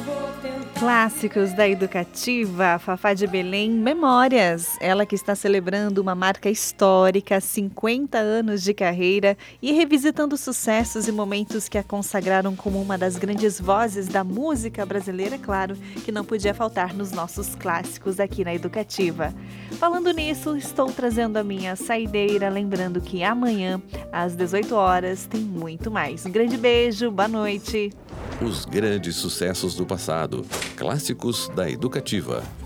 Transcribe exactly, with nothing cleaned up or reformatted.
Clássicos da Educativa, Fafá de Belém, Memórias. Ela que está celebrando uma marca histórica, cinquenta anos de carreira e revisitando sucessos e momentos que a consagraram como uma das grandes vozes da música brasileira, claro, que não podia faltar nos nossos clássicos aqui na Educativa. Falando nisso, estou trazendo a minha saideira, lembrando que amanhã, às dezoito horas, tem muito mais. Um grande beijo, boa noite. Os grandes sucessos do passado. Clássicos da Educativa.